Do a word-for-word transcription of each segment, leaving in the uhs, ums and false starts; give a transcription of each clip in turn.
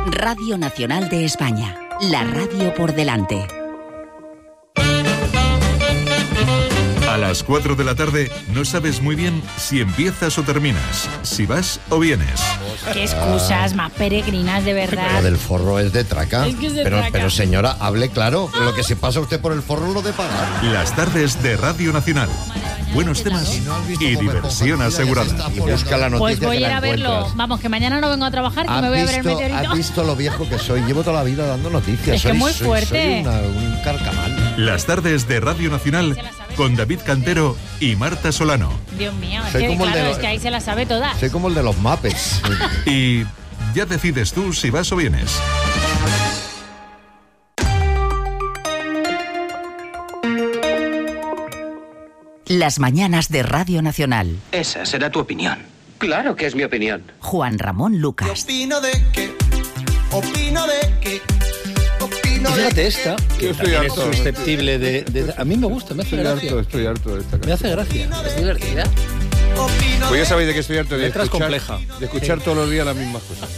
Radio Nacional de España, la radio por delante. A las cuatro de la tarde no sabes muy bien si empiezas o terminas, si vas o vienes. Qué excusas más peregrinas, de verdad. Lo del forro es de traca. Es que es de pero, traca. pero señora, hable claro. Lo que se pasa usted por el forro lo de pagar. Las tardes de Radio Nacional. Buenos temas y diversión asegurada. Y busca la noticia. Pues voy a que ir la a verlo. encuentras. Vamos, que mañana no vengo a trabajar, que ¿Has me voy a ver el visto- meteorito. ¿Has visto lo viejo que soy? Llevo toda la vida dando noticias. Es que soy, muy soy- fuerte. Soy una- un carcamal. Las tardes de Radio Nacional con David Cantero y Marta Solano. Dios mío, es Soy que como el de claro, los- es que ahí se las sabe todas. Soy como el de los Muppets. Y ya decides tú si vas o vienes. Las mañanas de Radio Nacional. Esa será tu opinión. Claro que es mi opinión. Juan Ramón Lucas. Opino de que, opino de que, opino Y de fíjate que. esta, que Yo estoy también es harto. susceptible de, de- A mí me gusta, me hace Estoy gracia. harto, estoy harto de esta Me hace canción. gracia. Es divertida. Opino Pues ya de sabéis de que estoy harto de Letra es escuchar, compleja. de escuchar todos los días las mismas cosas.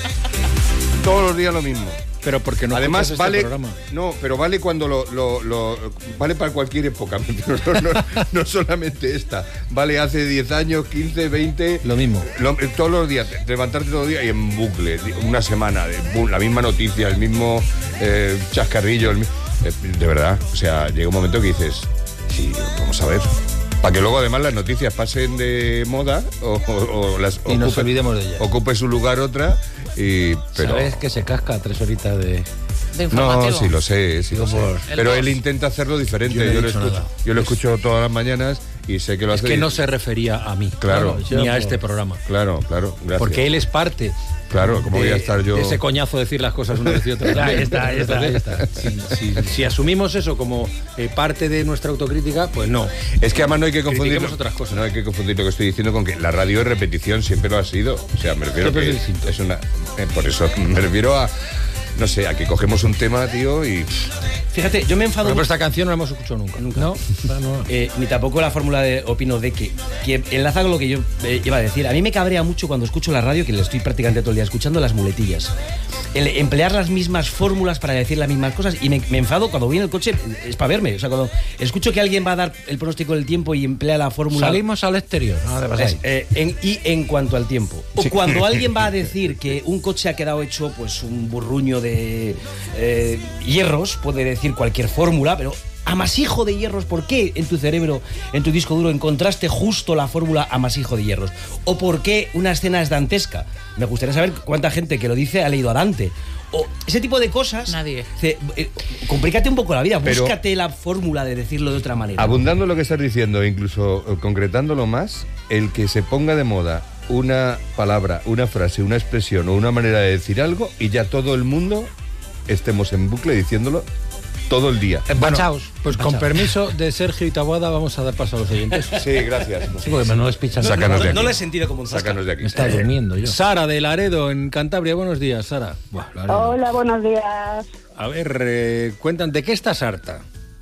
Todos los días lo mismo. Pero porque no Además escuchas vale, este programa. no, pero vale cuando lo, lo- lo- vale para cualquier época, no, no, no solamente esta. Vale hace diez años, quince, veinte, Lo mismo. lo- todos los días, te- levantarte todos los días y en bucle, una semana, de bu- la misma noticia, el mismo eh, chascarrillo, el mi- eh, de verdad, o sea, llega un momento que dices, sí, vamos a ver. Para que luego además las noticias pasen de moda o, o- o las Y nos ocupe- olvidemos de ellas. ocupe su lugar otra y pero ¿Sabes que se casca tres horitas de... De no, informativo. sí lo sé, sí lo sé. por- Pero El él dos. intenta hacerlo diferente. Yo no he Yo, lo dicho escucho, nada. yo lo Es- escucho todas las mañanas y sé que lo Es hace. que y- no se refería a mí. Claro. Ni a por- este programa. Claro, claro. Gracias. Porque él es parte. Claro, ¿cómo de, voy a estar yo? de ese coñazo de decir las cosas una vez y otra. Ya, ya está, ya está, ya Entonces, Si, si- si asumimos eso como eh, parte de nuestra autocrítica, pues no. Es que además no hay que confundir. Critiquemos otras cosas. No hay que confundir lo que estoy diciendo con que la radio es repetición, siempre lo ha sido. O sea, me refiero Siempre que es distinto. es una. eh, por eso me refiero a. No sé, a que cogemos un tema, tío, y. Fíjate, yo me enfado Pero mucho, esta canción no la hemos escuchado nunca. Nunca. No, esta no. eh, ni tampoco la fórmula de opino de que, que enlaza con lo que yo eh, iba a decir. A mí me cabrea mucho cuando escucho la radio, que le estoy prácticamente todo el día escuchando las muletillas. El emplear las mismas fórmulas para decir las mismas cosas y me, me enfado cuando voy en el coche, es para verme. O sea, cuando escucho que alguien va a dar el pronóstico del tiempo y emplea la fórmula... Salimos al exterior. No te Es, pasáis. eh, en- y en cuanto al tiempo. O cuando alguien va a decir que un coche ha quedado hecho pues un burruño de eh, hierros, puede decir cualquier fórmula, pero amasijo de hierros, ¿por qué en tu cerebro, en tu disco duro, encontraste justo la fórmula amasijo de hierros? ¿O por qué una escena es dantesca? Me gustaría saber cuánta gente que lo dice ha leído a Dante. O ese tipo de cosas. Nadie. Dice, eh, complícate un poco la vida, Pero- búscate la fórmula de decirlo de otra manera. Abundando lo que estás diciendo, incluso eh, concretándolo más, el que se ponga de moda una palabra, una frase, una expresión o una manera de decir algo y ya todo el mundo estemos en bucle diciéndolo todo el día. Bueno, pues con permiso de Sergio y Taboada vamos a dar paso a los oyentes. Sí, gracias. Sí, porque no es picha. no, sácanos no- de aquí. no lo he sentido como un zasca. Sácanos de aquí. Me está durmiendo yo. Sara de Laredo, en Cantabria. Buenos días, Sara. Buah, Laredo. Hola, buenos días. A ver, eh, cuentan, ¿de qué estás harta?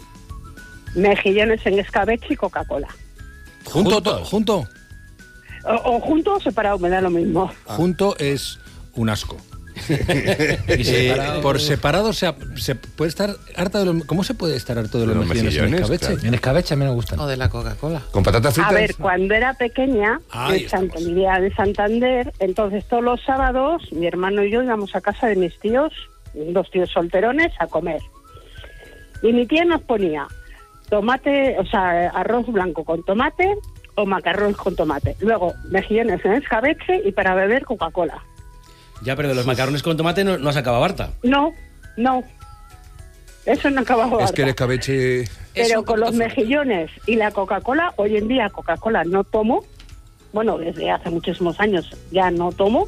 Mejillones en escabeche y Coca-Cola. ¿Junto? Junto. to- ¿Junto? O, o junto o separado, me da lo mismo. Junto es un asco. Y Eh, separado- por separado se, se puede estar harta de los... ¿Cómo se puede estar harto de los, De los mejillones en mejillones, escabeche? claro. En escabeche a mí me gustan. O de la Coca-Cola. ¿Con patatas fritas? A ver, cuando era pequeña, Ahí en Santa estamos. Lidia de Santander, entonces todos los sábados mi hermano y yo íbamos a casa de mis tíos, dos tíos solterones, a comer. Y mi tía nos ponía tomate, o sea, arroz blanco con tomate o macarrones con tomate. Luego, mejillones en escabeche y para beber Coca-Cola. Ya, pero de los macarrones con tomate no, no has acabado harta. No, no. Eso no acababa. Es que el escabeche... Es Pero un con los poquito fuerte. mejillones y la Coca-Cola, hoy en día Coca-Cola no tomo. Bueno, desde hace muchísimos años ya no tomo.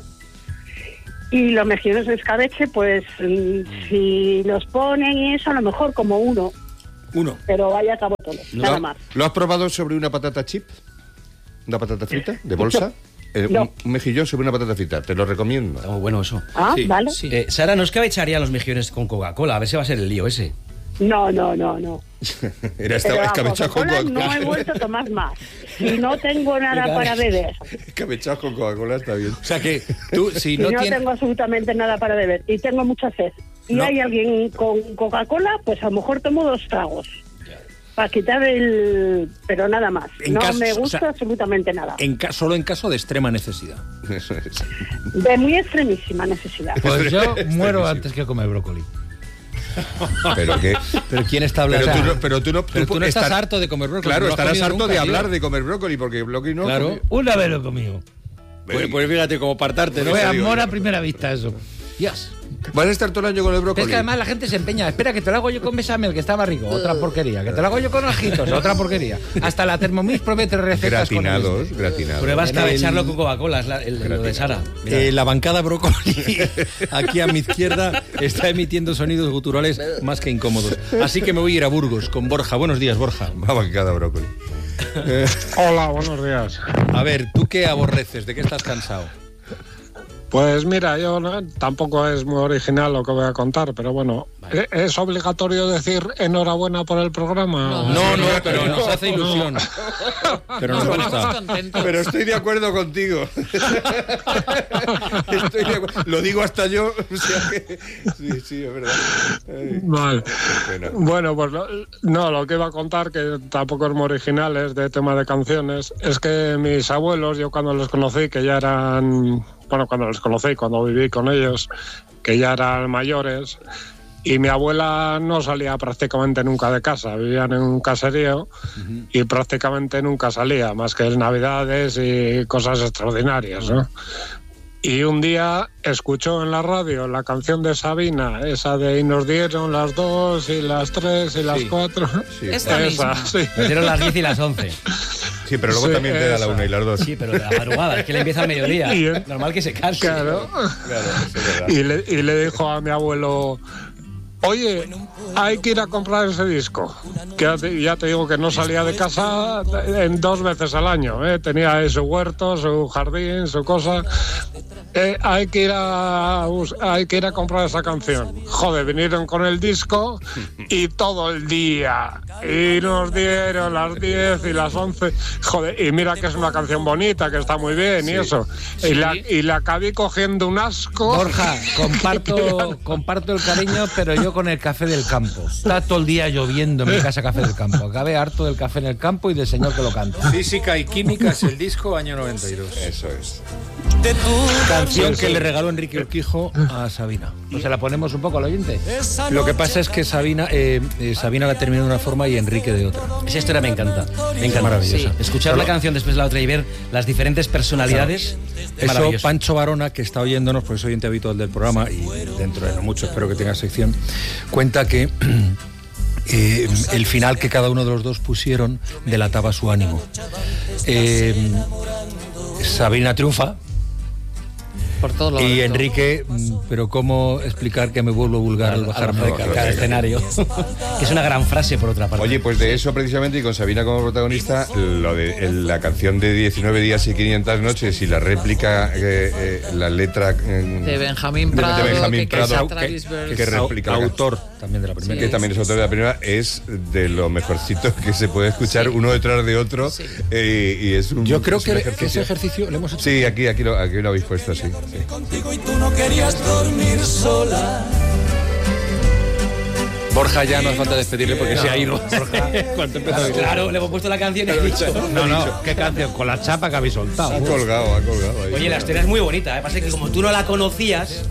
Y los mejillones de escabeche, pues mm, si los ponen y eso, a lo mejor como uno. Uno. Pero ahí acabó todo, ¿Lo, nada ha- más. ¿Lo has probado sobre una patata chip? ¿Una patata frita? ¿De bolsa? Eh, No. un, un mejillón sobre una patata frita, te lo recomiendo. Está muy bueno eso. Ah, Sí, vale. Eh, Sara, no escabecharía los mejillones con Coca-Cola, a ver si va a ser el lío ese. No, no, no, no. Era esta escabechados con Coca-Cola Coca-Cola. no he vuelto a tomar más. Y no tengo nada para beber. Escabechados con Coca-Cola está bien. O sea que tú, si Y no no tienes... tengo absolutamente nada para beber. Y tengo mucha sed. Y No. hay alguien con Coca-Cola, pues a lo mejor tomo dos tragos. Para quitar el... Pero nada más. En no caso- me o gusta sea, absolutamente nada. En ca- solo en caso de extrema necesidad. Eso es. De muy extremísima necesidad. Pues yo Extremismo. muero antes que comer brócoli. Pero que... Pero ¿quién está hablando? Pero tú no, O sea, pero tú no, pero tú no estás estar- harto de comer brócoli. Claro, no has estarás comido harto nunca, de tío. hablar de comer brócoli, porque brócoli no... Claro. Una vez lo he comido. Pues, pues fíjate, como partarte, ¿no? Fue te digo amor yo. a primera vista eso. Dios. ¿Vas a estar todo el año con el brócoli? Es que además la gente se empeña. Espera, que te lo hago yo con besamel, que estaba rico. Otra porquería. Que te lo hago yo con ajitos. Otra porquería. Hasta la Thermomix promete recetas con el Gratinados, este. gratinados. Pruebas En el- cabecharlo con Coca-Cola, es la- el, lo de Sara. Mira. Eh, la bancada brócoli aquí a mi izquierda está emitiendo sonidos guturales más que incómodos. Así que me voy a ir a Burgos con Borja. Buenos días, Borja. Va bancada brócoli. Eh, Hola, buenos días. a ver, ¿tú qué aborreces? ¿De qué estás cansado? Pues mira, yo no- tampoco es muy original lo que voy a contar, pero bueno, ¿e- ¿es obligatorio decir enhorabuena por el programa? No, no, pero nos hace ilusión. Pero nos gusta. Pero estoy de acuerdo contigo. Estoy de acuerdo. Lo digo hasta yo. O sea que... Sí, sí, es verdad. Ay, Vale. qué pena. Bueno, pues lo- no, lo que iba a contar, que tampoco es muy original, es de tema de canciones, es que mis abuelos, yo cuando los conocí, que ya eran, bueno, cuando los conocí, cuando viví con ellos, que ya eran mayores, y mi abuela no salía prácticamente nunca de casa, vivían en un caserío y prácticamente nunca salía, más que en Navidades y cosas extraordinarias, ¿no? Y un día escuchó en la radio la canción de Sabina, esa de y nos dieron las dos y las tres y las Sí. cuatro. Sí. Esta Esa, misma. sí. Me dieron las diez y las once. Sí, pero luego Sí, también te da la esa. una y las dos. Sí, pero de la madrugada, es que le empieza al mediodía. Y, eh, Normal que se canse. Claro. Claro, eso es verdad. Y le, y le dijo a mi abuelo, oye, hay que ir a comprar ese disco. Que ya te, ya te digo que no salía de casa en dos veces al año. ¿eh? Tenía ahí su huerto, su jardín, su cosa. Eh, hay que ir a bus- hay que ir a comprar esa canción. Joder, vinieron con el disco y todo el día. Y nos dieron las diez y las once. Joder, y mira que es una canción bonita, que está muy bien y eso. Y, la, y la acabé cogiendo un asco. Borja, comparto, comparto el cariño, pero yo con el café del campo. Está todo el día lloviendo en mi casa café del campo. Acabé harto del café en el campo y del señor que lo canta. Física y Química es el disco año noventa y dos. Eso es. Canción que le regaló Enrique Urquijo a Sabina. Pues se la ponemos un poco al oyente. Lo que pasa es que Sabina, eh, eh, Sabina la terminó de una forma y Enrique de otra. Esa historia me encanta. Me encanta. Maravillosa. Sí. Escuchar la canción después de la otra y ver las diferentes personalidades. es Eso, maravilloso. Pancho Barona, que está oyéndonos, porque es oyente habitual del programa y dentro de no mucho espero que tenga sección, cuenta que eh, el final que cada uno de los dos pusieron delataba su ánimo. Eh, Sabina triunfa. Por todo lo Y alto. Enrique, mm, pero ¿cómo explicar que me vuelvo vulgar al bajarme de cada cada escenario. Que es una gran frase por otra parte. Oye, pues de eso precisamente, y con Sabina como protagonista, lo de el- la canción de diecinueve días y quinientas noches y la réplica, eh, eh, la letra eh, De Benjamín de- Prado, de Benjamín que Prado, canta que, Travis Berg. que replica, autor también de la primera. que también es autor de la primera, es de lo mejorcito que se puede escuchar uno detrás de otro. Sí. eh, y es un, Yo creo es un que, que ese ejercicio lo hemos hecho. Sí, aquí, aquí, lo, aquí lo habéis puesto, sí. sí. Borja ya no hace falta despedirle porque se ha ido. Cuando empezó a Claro, le hemos puesto la canción y he dicho. No, no, qué canción, con la chapa que habéis soltado. Ha colgado, ha colgado. Ahí. Oye, la historia es muy bonita, ¿eh? Pasa que como tú no la conocías.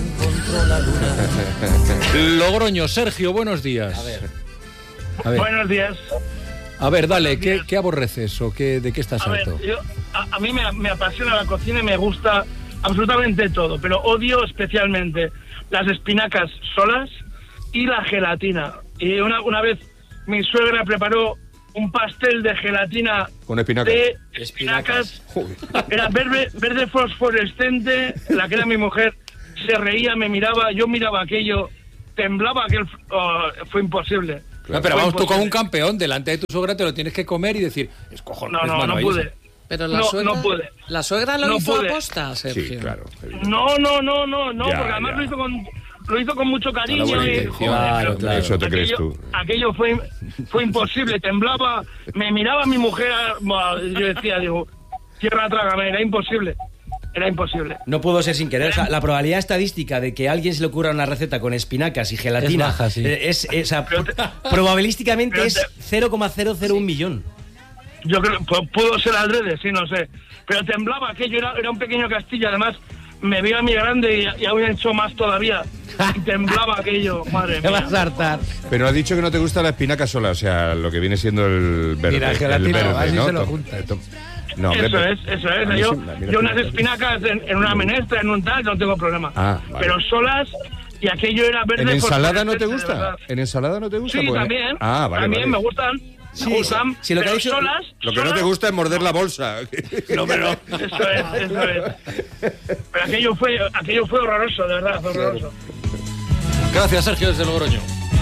Logroño, Sergio, buenos días. A ver. A ver, Buenos días. a ver dale, ¿qué, qué aborreces o qué, de qué estás A ver, harto? yo, a, a mí me, me apasiona la cocina y me gusta absolutamente todo, pero odio especialmente las espinacas solas y la gelatina. Y una, una vez mi suegra preparó un pastel de gelatina Con espinacas. de espinacas. Era verde, verde fosforescente, la que era mi mujer se reía, me miraba, yo miraba aquello, temblaba, aquel, oh, fue imposible. No, pero Fue vamos, tú como un imposible. campeón, delante de tu suegra te lo tienes que comer y decir, es cojones, No, no, no maravilloso. pude. Pero la No, suegra, no pude. ¿La suegra lo No hizo pude. aposta, Sergio? Sí, claro. No, no, no, no, no, Ya, porque además ya. lo hizo con lo hizo con mucho cariño. Buena Y, intención. joder, Claro, pero claro. Eso te crees aquello- tú. Aquello fue, fue imposible, temblaba, me miraba mi mujer, buah, yo decía, digo, tierra trágame, era imposible, era imposible. No pudo ser sin querer. O sea, la probabilidad estadística de que a alguien se le ocurra una receta con espinacas y gelatina Es baja, sí. eh, es, es- o sea, probabilísticamente pero es te- cero coma cero cero uno millón. Yo creo que pudo ser adrede, sí, no sé. Pero temblaba aquello, era, era un pequeño castillo, además me veía a mi grande y, y aún he hecho más todavía. Y temblaba aquello, madre Te mía. vas a hartar. Pero has dicho que no te gusta la espinaca sola, o sea, lo que viene siendo el verde. Mira, el gelatina, verde, así ¿no? se lo To- juntas. to- No, hombre, eso pero- es, eso a es. mí Yo, sí, a mí las yo unas espinacas- espinacas en, en una menestra, en un tal, no tengo problema. Ah, vale. Pero solas, y aquello era verde. ¿En por ensalada no te parecerse, de gusta? verdad. ¿En ensalada no te gusta? Sí, Porque- también. Ah, vale, También vale. me gustan. Sí, me gustan. sí, lo que pero ha dicho- solas. Lo que no solas- te gusta es morder la bolsa. No, pero... Eso es, eso es. Pero aquello fue, aquello fue horroroso, de verdad, horroroso. Gracias, Sergio, desde Logroño.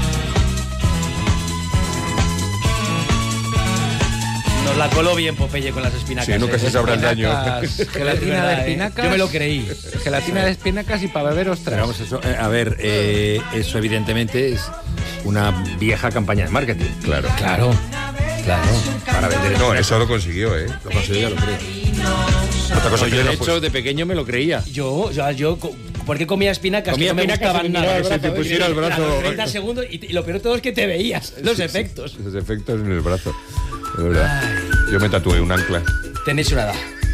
Nos la coló bien Popeye con las espinacas. Sí, nunca ¿eh? se sabrá el daño. Espinacas, Es Gelatina verdad, de ¿eh? espinacas. Yo me lo creí. Gelatina de espinacas y para beber ostras. Pero vamos, eso, eh, a ver, eh, eso evidentemente es una vieja campaña de marketing. Claro. Claro, claro. Para vender No, eso lo consiguió, ¿eh? Lo conseguí, lo creo. Otra cosa Pues que yo, no de fue- hecho, de pequeño me lo creía. Yo, yo, yo, co- ¿por qué comía espinacas? Comía que no me espinacas gustaban y nada. miraba el brazo, que te pusiera el brazo- A los treinta segundos y, y lo peor de todo es que te veías los efectos. Los efectos en el brazo. De verdad. Yo me tatué un ancla. Tenéis una edad.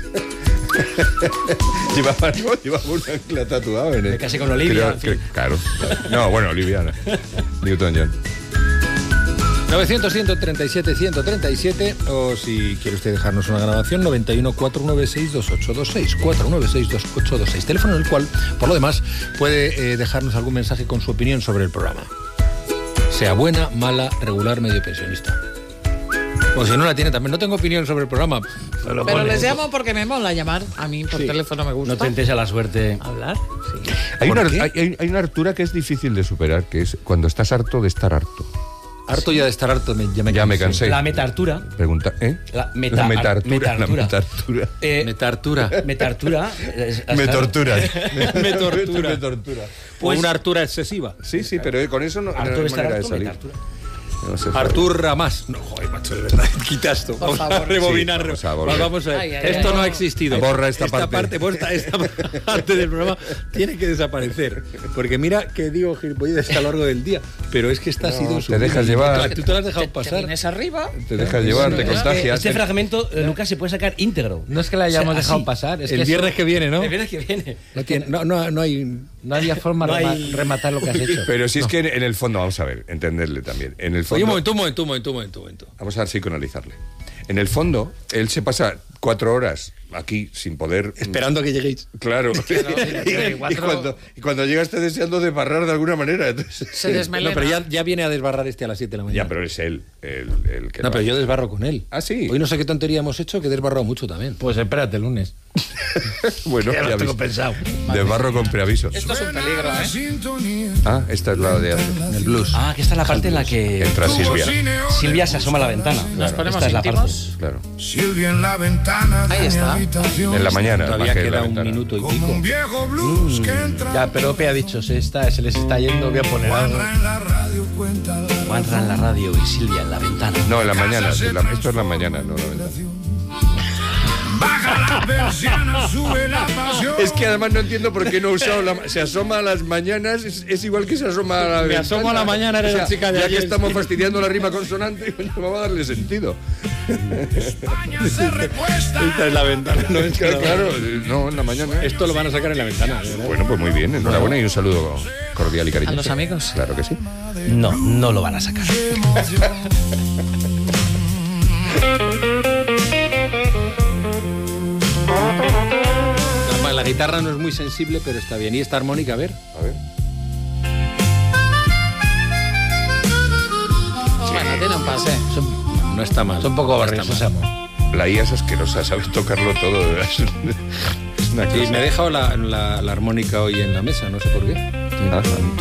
Llevaba, no, llevaba un ancla tatuado en el... Me casé con Olivia, Creo- en fin. que- claro. No, bueno, Olivia. no. Newton John. novecientos, ciento treinta y siete, ciento treinta y siete, o si quiere usted dejarnos una grabación, noventa y uno, cuatrocientos noventa y seis, veintiocho veintiséis, cuatrocientos noventa y seis, veintiocho veintiséis, teléfono en el cual, por lo demás, puede eh, dejarnos algún mensaje con su opinión sobre el programa. Sea buena, mala, regular, medio pensionista. O si no la tiene también, no tengo opinión sobre el programa. Pero, Pero les llamo porque me mola llamar. A mí por Sí. teléfono me gusta. No tentes a la suerte. Hablar. Sí. Hay ¿Por una, qué? hay, hay- hay una hartura que es difícil de superar, que es cuando estás harto de estar harto. Harto ya de estar harto, me, ya me Ya me cansé. cansé. La meta-hartura. Pregunta, ¿eh? La meta- la metartura. La metartura. metartura. Eh, Metartura. Metartura. eh, Me torturas. Me tortura. Me tortura. Pues, una hartura excesiva. Sí, sí, pero con eso no, no harto hay de estar manera de harto, salir. metartura. No sé, Artur Ramás. No, joder, macho, de verdad. Quita esto. Por Vamos a favor. rebobinar. Sí, vamos a Vamos, volver. vamos a ver. Ay, ay, esto ay. no ha existido. Borra esta parte. Esta, esta parte del programa tiene que desaparecer. Porque mira que digo gilipolleces a lo largo del día. Pero es que esta ha No, sido te su dejas vida. llevar. Tú te lo has dejado Te, te pasar. vienes arriba. Te dejas llevar, te Es que contagias. Este fragmento, eh, Lucas, se puede sacar íntegro. No es que la hayamos O sea, dejado así. pasar. Es El que viernes eso- que viene, ¿no? El viernes que viene. No, tiene- no, no, no hay. no había forma No de hay- rema- rematar lo que has hecho. Pero si es que en, en el fondo, vamos a ver, entenderle también. En el Oye, fondo, un momento, un momento, un momento, un momento. un momento. vamos a psicoanalizarle. En el fondo, él se pasa cuatro horas aquí sin poder. Esperando a que lleguéis. Claro. que y, cuatro- cuando, y cuando llega está deseando desbarrar de alguna manera. Entonces, Se desmelena. No, pero ya, ya viene a desbarrar este a las siete de la mañana. ya, pero es él el, el que. No, lo pero hace. yo desbarro con él. Ah, sí. Hoy no sé qué tontería hemos hecho, que he desbarrado mucho también. Pues espérate el lunes. Bueno, Ya ya lo tengo vis- pensado. Desbarro con preaviso. Esto es un peligro, ¿eh? Ah, esta es la de El blues. Ah, que esta es la parte en la que Entra Silvia. Silvia se asoma a la ventana. Nos ponemos Esta es la parte. íntimos. Claro. Silvia en la ventana. Ahí está. En la mañana. Todavía bajé la queda un ventana. minuto y Como pico. un viejo blues que entra. Ya, pero Ope ha dicho, se, está, se les está yendo, voy a poner algo. En la radio cuenta la Juanra en la radio y Silvia en la ventana. No, en la mañana. en la- esto es la mañana, no la ventana. baja la persiana, sube la pasión. Es que además no entiendo por qué no ha usado la... Se asoma a las mañanas, es, es igual que se asoma a la Me ventana. asomo a la mañana, eres la chica de Ya ayer. que estamos fastidiando la rima consonante, coño, vamos a darle sentido. España se recuesta. Esta es la ventana, no es que Claro, claro, no, en la mañana. Esto lo van a sacar en la ventana. ¿verdad? Bueno, pues muy bien, enhorabuena y un saludo cordial y cariñoso. A los amigos. Claro que sí. No, no lo van a sacar. Además, la guitarra no es muy sensible, pero está bien. Y esta armónica, a ver. A ver. Bueno, tiene un pase. No está mal. Son un poco No está barrios, mal. amo. La I A es asquerosa, sabes tocarlo todo. de verdad. Es una Sí, cosa. me he dejado la, la- la armónica hoy en la mesa, no sé por qué. Ajá.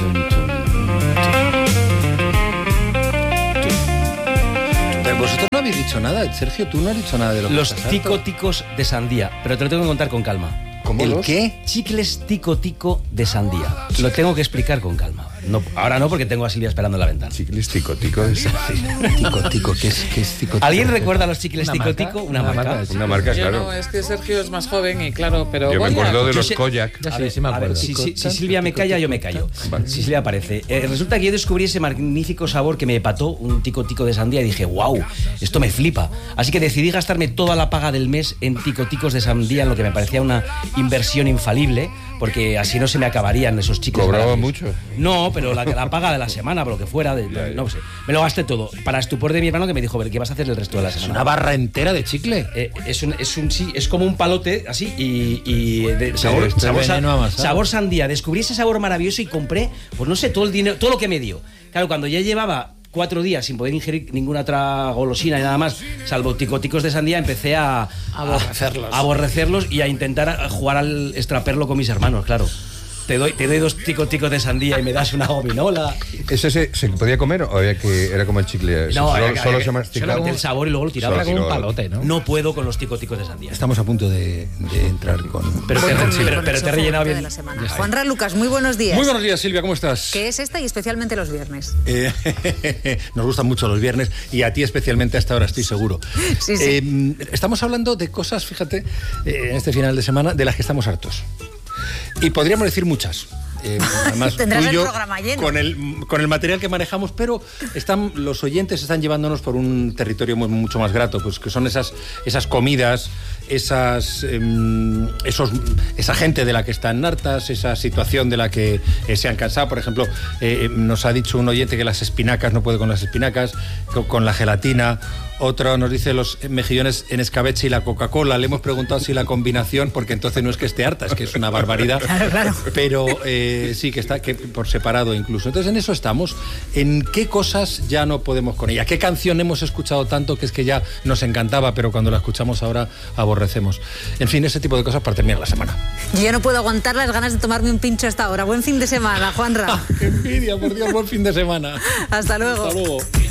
Pero vosotros no habéis dicho nada, Sergio, tú no has dicho nada de lo que Los estás harto. ticoticos de sandía. Pero te lo tengo que contar con calma. ¿Cómo ¿El los? qué? Chicles tico tico de sandía. Lo tengo que explicar con calma. No, ahora no, porque tengo a Silvia esperando en la ventana. Chicles tico tico de sandía. Tico tico, ¿qué es, qué es tico tico? ¿Alguien recuerda los chicles ¿Una tico marca? tico? Una, Una marca. marca, Una marca, Yo claro. no, es que Sergio es más joven y claro, pero Yo me voy a- acuerdo de Yo los sé- Koyak. Ya A sí, ver, sí me a ver, acuerdo. si, si- si Silvia me calla, yo me callo. Vale. Si Silvia aparece. Eh, resulta que yo descubrí ese magnífico sabor que me pató, un tico tico de sandía, y dije, wow, esto me flipa. Así que decidí gastarme toda la paga del mes en tico ticos de sandía, en lo que me parecía una inversión infalible, porque así no se me acabarían esos chicos. ¿Cobraba mucho? No, pero la, la paga de la semana, por lo que fuera, de- Ya, ya. no sé. Me lo gasté todo. Para estupor de mi hermano, que me dijo, ¿qué vas a hacer el resto de la Es semana? una barra entera de chicle. Eh, es, un, es, un, sí, es como un palote así y, y de sabor, este sabor, veneno sa- amasado. sabor sandía. Descubrí ese sabor maravilloso y compré, pues no sé, todo el dinero, todo lo que me dio. Claro, cuando ya llevaba cuatro días sin poder ingerir ninguna otra golosina y nada más, salvo ticoticos de sandía, empecé a, a Aborrecerlos. a aborrecerlos y a intentar a- jugar al extraperlo con mis hermanos, claro. Te doy, te doy dos ticoticos de sandía y me das una gominola. ¿Ese se, se podía comer o había que era como el chicle? No, solo, había que- solo había se que- masticaba. solo el sabor y luego lo tiraba. Solo Era como un tiraba. palote, ¿no? No puedo con los ticoticos de sandía. Estamos a punto de, de entrar con... Pero, Voy te, con- pero- con pero el te he rellenado sofá de bien. la semana. Ya está. Juanra Lucas, muy buenos días. Muy buenos días, Silvia, ¿cómo estás? ¿Qué es esta y especialmente los viernes? Eh, nos gustan mucho los viernes y a ti especialmente a esta hora, estoy seguro. Sí, sí. Eh, estamos hablando de cosas, fíjate, eh, en este final de semana, de las que estamos hartos. Y podríamos decir muchas. Eh, además, Tendrás tú y el yo, programa lleno. Con el, con el material que manejamos, pero están, los oyentes están llevándonos por un territorio muy, mucho más grato, pues que son esas, esas comidas, esas, em, esos, esa gente de la que están hartas, esa situación de la que eh, se han cansado. Por ejemplo, eh, nos ha dicho un oyente que las espinacas, no puede con las espinacas, con, con la gelatina. Otro nos dice los mejillones en escabeche y la Coca-Cola. Le hemos preguntado si la combinación, porque entonces no es que esté harta, es que es una barbaridad. Claro, claro. Pero eh, sí, que está que por separado incluso. Entonces en eso estamos. ¿En qué cosas ya no podemos con ella? ¿Qué canción hemos escuchado tanto que es que ya nos encantaba, pero cuando la escuchamos ahora aborrecemos? En fin, ese tipo de cosas para terminar la semana. Yo ya no puedo aguantar las ganas de tomarme un pincho hasta ahora. Buen fin de semana, Juanra. ¡Qué envidia, por Dios! Buen fin de semana. Hasta luego. Hasta luego.